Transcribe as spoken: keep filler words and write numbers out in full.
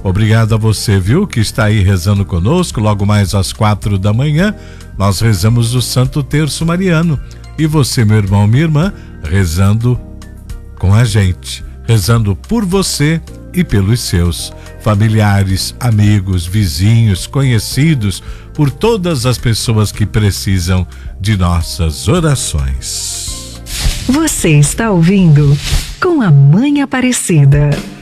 Obrigado a você, viu, que está aí rezando conosco. Logo mais às quatro da manhã, nós rezamos o Santo Terço Mariano. E você, meu irmão, minha irmã, rezando com a gente, rezando por você e pelos seus familiares, amigos, vizinhos, conhecidos, por todas as pessoas que precisam de nossas orações. Você está ouvindo Com a Mãe Aparecida.